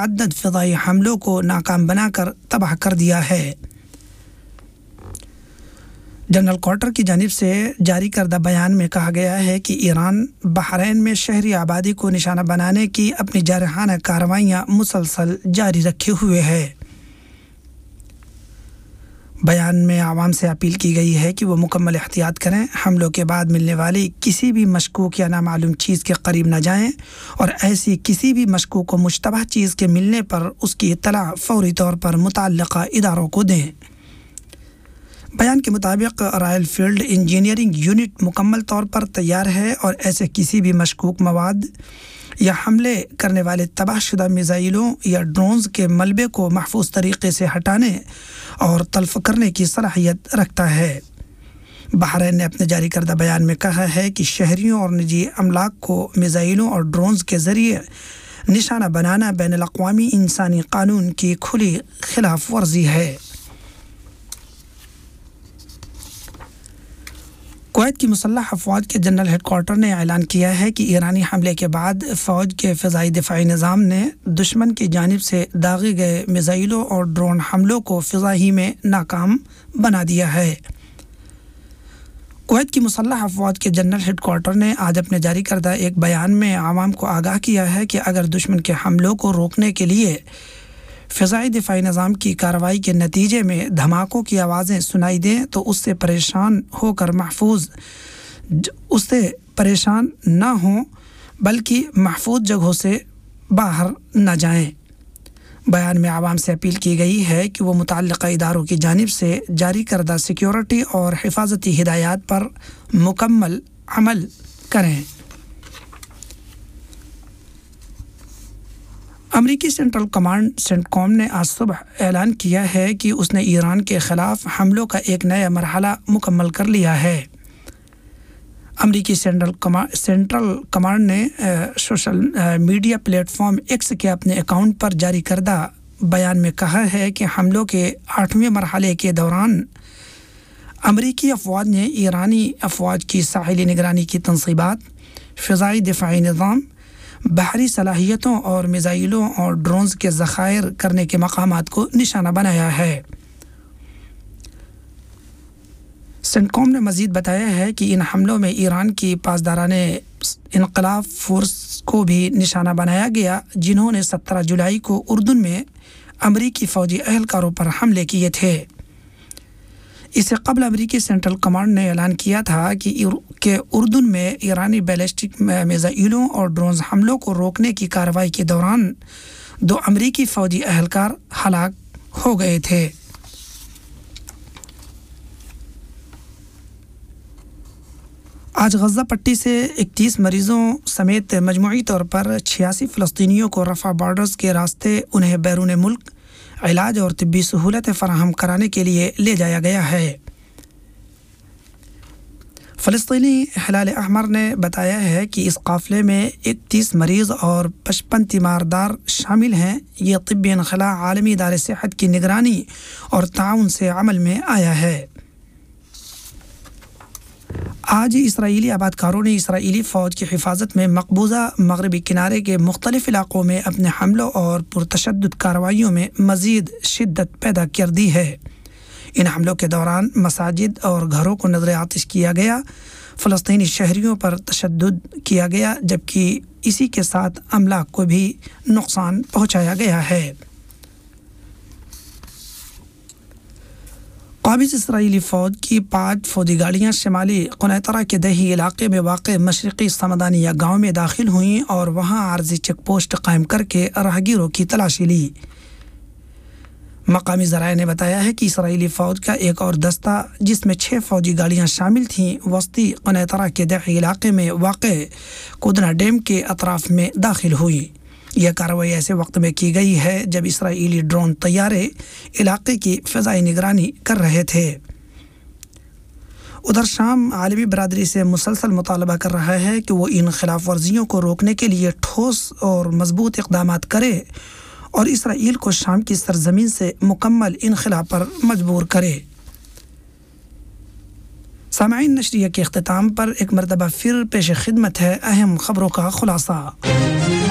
متعدد فضائی حملوں کو ناکام بنا کر تباہ کر دیا ہے۔ جنرل کوارٹر کی جانب سے جاری کردہ بیان میں کہا گیا ہے کہ ایران بحرین میں شہری آبادی کو نشانہ بنانے کی اپنی جارحانہ کارروائیاں مسلسل جاری رکھے ہوئے ہے۔ بیان میں عوام سے اپیل کی گئی ہے کہ وہ مکمل احتیاط کریں، حملوں کے بعد ملنے والی کسی بھی مشکوک یا نامعلوم چیز کے قریب نہ جائیں اور ایسی کسی بھی مشکوک و مشتبہ چیز کے ملنے پر اس کی اطلاع فوری طور پر متعلقہ اداروں کو دیں۔ بیان کے مطابق رائل فیلڈ انجینئرنگ یونٹ مکمل طور پر تیار ہے اور ایسے کسی بھی مشکوک مواد یا حملے کرنے والے تباہ شدہ میزائلوں یا ڈرونز کے ملبے کو محفوظ طریقے سے ہٹانے اور تلف کرنے کی صلاحیت رکھتا ہے۔ بحرین نے اپنے جاری کردہ بیان میں کہا ہے کہ شہریوں اور نجی املاک کو میزائلوں اور ڈرونز کے ذریعے نشانہ بنانا بین الاقوامی انسانی قانون کی کھلی خلاف ورزی ہے۔ کویت کی مسلح افواج کے جنرل ہیڈ کوارٹر نے اعلان کیا ہے کہ ایرانی حملے کے بعد فوج کے فضائی دفاعی نظام نے دشمن کی جانب سے داغے گئے میزائلوں اور ڈرون حملوں کو فضا ہی میں ناکام بنا دیا ہے۔ کویت کی مسلح افواج کے جنرل ہیڈ کوارٹر نے آج اپنے جاری کردہ ایک بیان میں عوام کو آگاہ کیا ہے کہ اگر دشمن کے حملوں کو روکنے کے لیے فضائی دفاعی نظام کی کارروائی کے نتیجے میں دھماکوں کی آوازیں سنائی دیں تو اس سے پریشان نہ ہوں بلکہ محفوظ جگہوں سے باہر نہ جائیں۔ بیان میں عوام سے اپیل کی گئی ہے کہ وہ متعلقہ اداروں کی جانب سے جاری کردہ سیکیورٹی اور حفاظتی ہدایات پر مکمل عمل کریں۔ امریکی سینٹرل کمانڈ سینٹ کوم نے آج صبح اعلان کیا ہے کہ اس نے ایران کے خلاف حملوں کا ایک نیا مرحلہ مکمل کر لیا ہے۔ امریکی سینٹرل کمانڈ نے social media plate form x کے اپنے اکاؤنٹ پر جاری کردہ بیان میں کہا ہے کہ حملوں کے 8ویں مرحلے کے دوران امریکی افواج نے ایرانی افواج کی ساحلی نگرانی کی تنصیبات، فضائی دفاعی نظام، بحری صلاحیتوں اور میزائلوں اور ڈرونز کے ذخائر کرنے کے مقامات کو نشانہ بنایا ہے۔ سینٹ کوم نے مزید بتایا ہے کہ ان حملوں میں ایران کی پاسداران انقلاب فورس کو بھی نشانہ بنایا گیا، جنہوں نے 17 جولائی کو اردن میں امریکی فوجی اہلکاروں پر حملے کیے تھے۔ اس سے قبل امریکی سینٹرل کمانڈ نے اعلان کیا تھا کہ اردن میں ایرانی بیلسٹک میزائلوں اور ڈرونز حملوں کو روکنے کی کارروائی کے دوران 2 امریکی فوجی اہلکار ہلاک ہو گئے تھے۔ آج غزہ پٹی سے 31 مریضوں سمیت مجموعی طور پر 86 فلسطینیوں کو رفح بارڈرز کے راستے انہیں بیرون ملک علاج اور طبی سہولتیں فراہم کرانے کے لیے لے جایا گیا ہے۔ فلسطینی ہلال احمر نے بتایا ہے کہ اس قافلے میں 31 مریض اور 55 تیماردار شامل ہیں۔ یہ طبی انخلاء عالمی ادارے صحت کی نگرانی اور تعاون سے عمل میں آیا ہے۔ آج اسرائیلی آبادکاروں نے اسرائیلی فوج کی حفاظت میں مقبوضہ مغربی کنارے کے مختلف علاقوں میں اپنے حملوں اور پرتشدد کارروائیوں میں مزید شدت پیدا کر دی ہے۔ ان حملوں کے دوران مساجد اور گھروں کو نذر آتش کیا گیا، فلسطینی شہریوں پر تشدد کیا گیا، جبکہ اسی کے ساتھ املاک کو بھی نقصان پہنچایا گیا ہے۔ قابض اسرائیلی فوج کی 5 فوجی گاڑیاں شمالی قنیطرہ کے دیہی علاقے میں واقع مشرقی سمدانیہ گاؤں میں داخل ہوئیں اور وہاں عارضی چیک پوسٹ قائم کر کے راہگیروں کی تلاشی لی۔ مقامی ذرائع نے بتایا ہے کہ اسرائیلی فوج کا ایک اور دستہ جس میں 6 فوجی گاڑیاں شامل تھیں وسطی قنیطرہ کے دیہی علاقے میں واقع کودنا ڈیم کے اطراف میں داخل ہوئی۔ یہ کارروائی ایسے وقت میں کی گئی ہے جب اسرائیلی ڈرون طیارے علاقے کی فضائی نگرانی کر رہے تھے۔ ادھر شام عالمی برادری سے مسلسل مطالبہ کر رہا ہے کہ وہ ان خلاف ورزیوں کو روکنے کے لیے ٹھوس اور مضبوط اقدامات کرے اور اسرائیل کو شام کی سرزمین سے مکمل انخلا پر مجبور کرے۔ سامعین، نشریہ کے اختتام پر ایک مرتبہ پھر پیش خدمت ہے اہم خبروں کا خلاصہ۔